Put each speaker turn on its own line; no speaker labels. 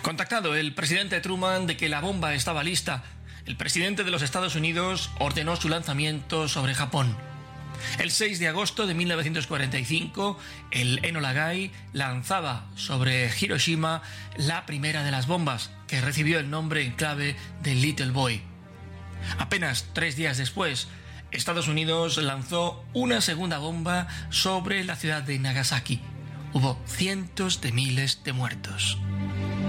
Contactado el presidente Truman de que la bomba estaba lista, el presidente de los Estados Unidos ordenó su lanzamiento sobre Japón. El 6 de agosto de 1945, el Enola Gay lanzaba sobre Hiroshima la primera de las bombas, que recibió el nombre en clave de Little Boy. Apenas 3 días después, Estados Unidos lanzó una segunda bomba sobre la ciudad de Nagasaki. Hubo cientos de miles de muertos.